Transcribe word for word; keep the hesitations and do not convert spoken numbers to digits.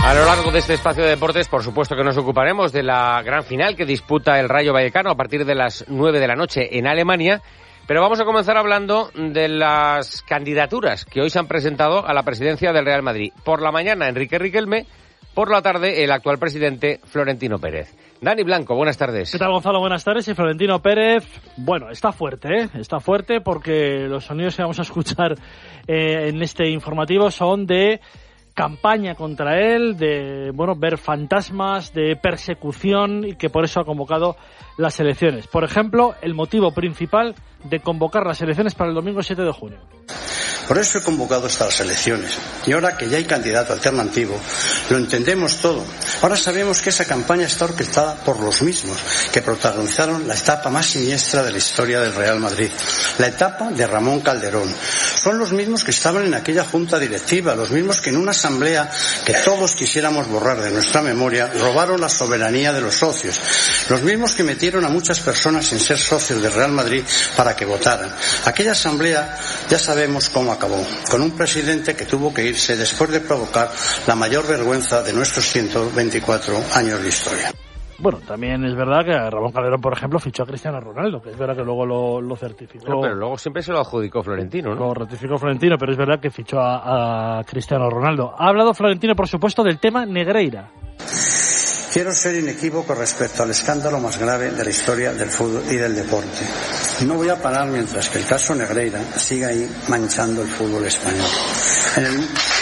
A lo largo de este espacio de deportes, por supuesto que nos ocuparemos de la gran final que disputa el Rayo Vallecano a partir de las nueve de la noche en Alemania, pero vamos a comenzar hablando de las candidaturas que hoy se han presentado a la presidencia del Real Madrid. Por la mañana, Enrique Riquelme, por la tarde, el actual presidente Florentino Pérez. Dani Blanco, buenas tardes. ¿Qué tal, Gonzalo? Buenas tardes. Y Florentino Pérez, bueno, está fuerte, ¿eh? Está fuerte porque los sonidos que vamos a escuchar eh, en este informativo son de campaña contra él, de bueno ver fantasmas, de persecución, y que por eso ha convocado las elecciones. Por ejemplo, el motivo principal de convocar las elecciones para el domingo siete de junio. Por eso he convocado estas elecciones. Y ahora que ya hay candidato alternativo, lo entendemos todo. Ahora sabemos que esa campaña está orquestada por los mismos que protagonizaron la etapa más siniestra de la historia del Real Madrid, la etapa de Ramón Calderón. Son los mismos que estaban en aquella junta directiva, los mismos que en una asamblea que todos quisiéramos borrar de nuestra memoria, robaron la soberanía de los socios. Los mismos que metieron a muchas personas sin ser socios del Real Madrid para que votaran. Aquella asamblea ya sabemos cómo acabó, con un presidente que tuvo que irse después de provocar la mayor vergüenza de nuestros ciento veinticuatro años de historia. Bueno, también es verdad que Ramón Calderón, por ejemplo, fichó a Cristiano Ronaldo, que es verdad que luego lo, lo certificó. No, pero luego siempre se lo adjudicó Florentino, ¿no? Lo ratificó Florentino, pero es verdad que fichó a, a Cristiano Ronaldo. Ha hablado Florentino, por supuesto, del tema Negreira. Quiero ser inequívoco respecto al escándalo más grave de la historia del fútbol y del deporte. No voy a parar mientras que el caso Negreira siga ahí manchando el fútbol español. En el...